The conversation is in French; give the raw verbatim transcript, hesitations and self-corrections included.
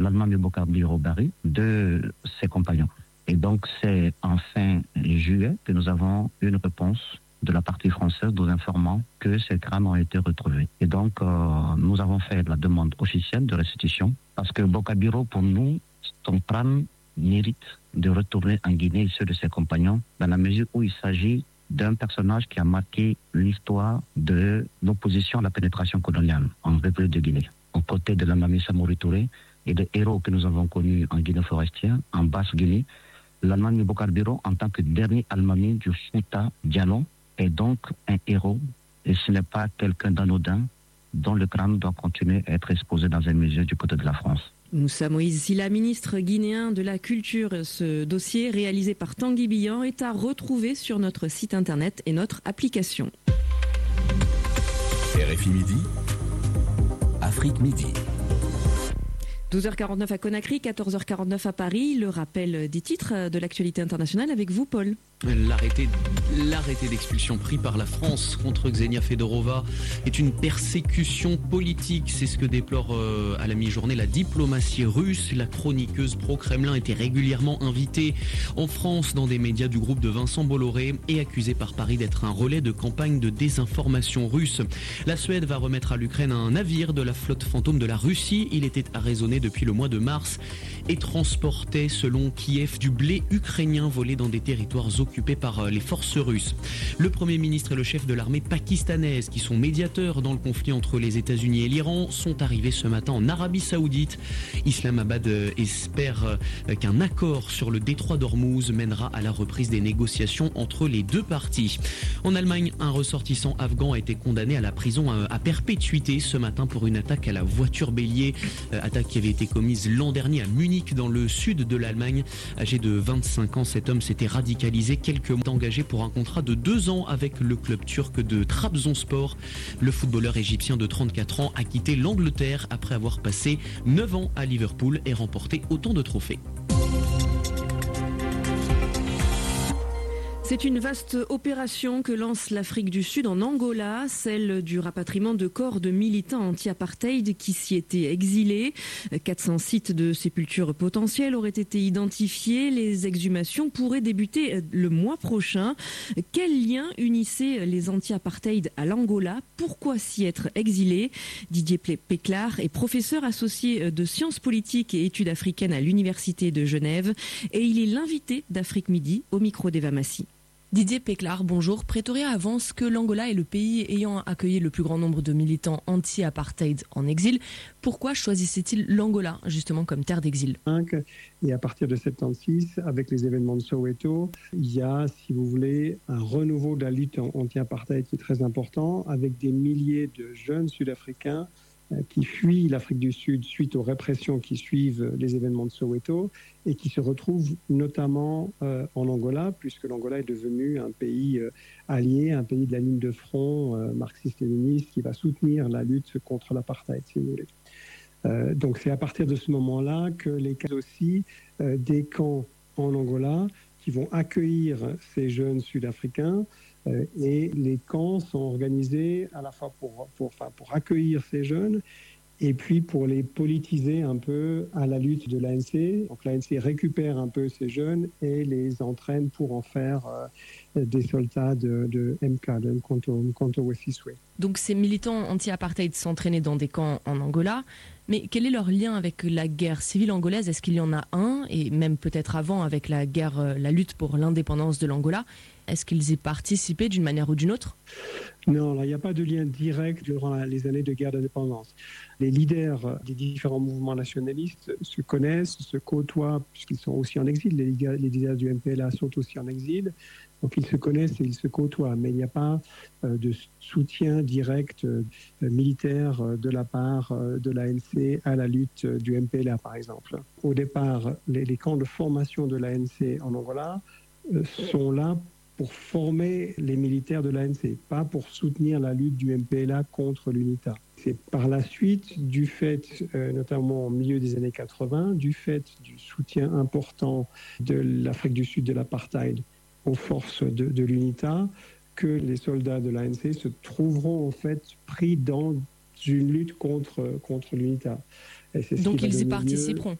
l'Allemand Boubacar Biro-Barry de ses compagnons. Et donc, c'est en fin juillet que nous avons une réponse de la partie française nous informant que ces crânes ont été retrouvés. Et donc, euh, nous avons fait la demande officielle de restitution parce que Boubacar Biro, pour nous, son crâne mérite de retourner en Guinée et ceux de ses compagnons dans la mesure où il s'agit d'un personnage qui a marqué l'histoire de l'opposition à la pénétration coloniale en République de Guinée. Aux côtés de l'Almami Samori Touré et des héros que nous avons connus en Guinée forestière, en Basse-Guinée, l'Almami Boubacar Biro, en tant que dernier Almami du Fouta Diallo, est donc un héros et ce n'est pas quelqu'un d'anodin dont le crâne doit continuer à être exposé dans un musée du côté de la France. Moussa Moïse Sylla, ministre guinéen de la Culture. Ce dossier réalisé par Tanguy Billan est à retrouver sur notre site internet et notre application. R F I Midi, Afrique Midi. douze heures quarante-neuf à Conakry, quatorze heures quarante-neuf à Paris. Le rappel des titres de l'actualité internationale avec vous, Paul. L'arrêté, l'arrêté d'expulsion pris par la France contre Ksenia Fedorova est une persécution politique. C'est ce que déplore euh, à la mi-journée la diplomatie russe. La chroniqueuse pro-Kremlin était régulièrement invitée en France dans des médias du groupe de Vincent Bolloré et accusée par Paris d'être un relais de campagne de désinformation russe. La Suède va remettre à l'Ukraine un navire de la flotte fantôme de la Russie. Il était arraisonné depuis le mois de mars et transportait, selon Kiev, du blé ukrainien volé dans des territoires occupés par les forces russes. Le Premier ministre et le chef de l'armée pakistanaise, qui sont médiateurs dans le conflit entre les États-Unis et l'Iran, sont arrivés ce matin en Arabie Saoudite. Islamabad espère qu'un accord sur le détroit d'Ormuz mènera à la reprise des négociations entre les deux parties. En Allemagne, un ressortissant afghan a été condamné à la prison à perpétuité ce matin pour une attaque à la voiture bélier. Attaque qui avait été commise l'an dernier à Munich, dans le sud de l'Allemagne. Âgé de vingt-cinq ans, cet homme s'était radicalisé quelques mois, engagé pour un contrat de deux ans avec le club turc de Trabzonspor. Le footballeur égyptien de trente-quatre ans a quitté l'Angleterre après avoir passé neuf ans à Liverpool et remporté autant de trophées. C'est une vaste opération que lance l'Afrique du Sud en Angola, celle du rapatriement de corps de militants anti-apartheid qui s'y étaient exilés. quatre cents sites de sépulture potentiels auraient été identifiés. Les exhumations pourraient débuter le mois prochain. Quel lien unissait les anti-apartheid à l'Angola? Pourquoi s'y être exilés? Didier Péclar est professeur associé de sciences politiques et études africaines à l'Université de Genève et il est l'invité d'Afrique Midi au micro d'Eva Massi. Didier Péclar, bonjour. Pretoria avance que l'Angola est le pays ayant accueilli le plus grand nombre de militants anti-apartheid en exil. Pourquoi choisissait-il l'Angola justement comme terre d'exil? Et à partir de soixante-seize, avec les événements de Soweto, il y a, si vous voulez, un renouveau de la lutte anti-apartheid qui est très important, avec des milliers de jeunes Sud-Africains qui fuient l'Afrique du Sud suite aux répressions qui suivent les événements de Soweto et qui se retrouvent notamment euh, en Angola, puisque l'Angola est devenu un pays euh, allié, un pays de la ligne de front euh, marxiste-léniniste qui va soutenir la lutte contre l'apartheid, si vous voulez. Euh, donc c'est à partir de ce moment-là que les cas aussi euh, des camps en Angola qui vont accueillir ces jeunes Sud-Africains. Euh, et les camps sont organisés à la fois pour, pour, enfin, pour accueillir ces jeunes et puis pour les politiser un peu à la lutte de l'A N C. Donc l'A N C récupère un peu ces jeunes et les entraîne pour en faire euh, des soldats de, de M K, de Mkonto Wesiswe. Donc ces militants anti-apartheid s'entraînaient dans des camps en Angola. Mais quel est leur lien avec la guerre civile angolaise? Est-ce qu'il y en a un, et même peut-être avant avec la guerre, la lutte pour l'indépendance de l'Angola? Est-ce qu'ils y participaient d'une manière ou d'une autre? Non, il n'y a pas de lien direct durant les années de guerre d'indépendance. Les leaders des différents mouvements nationalistes se connaissent, se côtoient, puisqu'ils sont aussi en exil. Les leaders, les leaders du M P L A sont aussi en exil. Donc ils se connaissent et ils se côtoient, mais il n'y a pas euh, de soutien direct euh, militaire euh, de la part euh, de l'A N C à la lutte euh, du M P L A, par exemple. Au départ, les, les camps de formation de l'A N C en Angola euh, sont là pour former les militaires de l'A N C, pas pour soutenir la lutte du M P L A contre l'UNITA. C'est par la suite, du fait, euh, notamment au milieu des années quatre-vingts, du fait du soutien important de l'Afrique du Sud de l'apartheid aux forces de, de l'UNITA, que les soldats de l'A N C se trouveront en fait pris dans une lutte contre, contre l'UNITA. Donc ils y participeront.